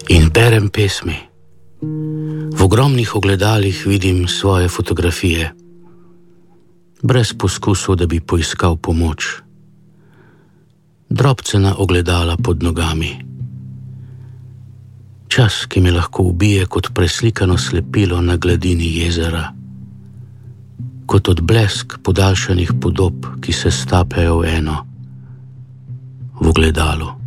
In berem pesmi. V ogromnih ogledalih vidim svoje fotografije, brez poskusov, da bi poiskal pomoč. Drobcena ogledala pod nogami. Čas, ki me lahko ubije kot preslikano slepilo na gladini jezera, kot odblesk podaljšanih podob, ki se stapljajo v eno, v ogledalu.